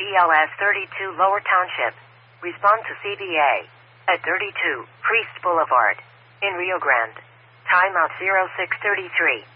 TLS 32 Lower Township. Respond to CBA. At 32, Priest Boulevard. In Rio Grande. Timeout 0633.